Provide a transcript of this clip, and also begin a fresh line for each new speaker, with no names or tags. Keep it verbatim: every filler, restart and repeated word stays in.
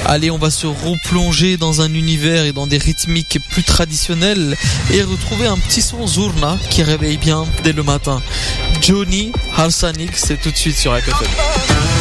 Allez, on va se replonger dans un univers et dans des rythmiques plus traditionnelles et retrouver un petit son Zurna qui réveille bien dès le matin. Johnny Harsanich, c'est tout de suite sur A K F M.